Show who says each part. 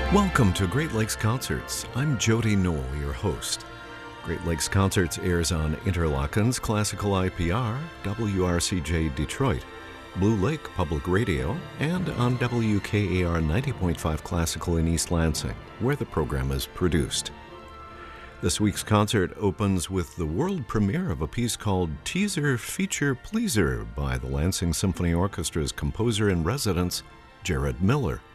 Speaker 1: Welcome to Great Lakes Concerts. I'm Jody Knoll, your host. Great Lakes Concerts airs on Interlocken's Classical IPR, WRCJ Detroit, Blue Lake Public Radio, and on WKAR 90.5 Classical in East Lansing, where the program is produced. This week's concert opens with the world premiere of a piece called Teaser Feature Pleaser by the Lansing Symphony Orchestra's composer-in-residence, Jared Miller.